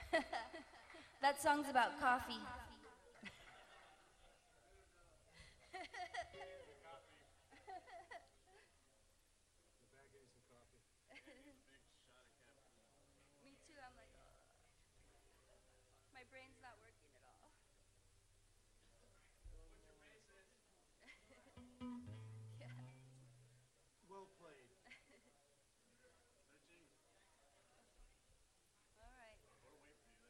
That song's about coffee. Me too. I'm like, my brain's not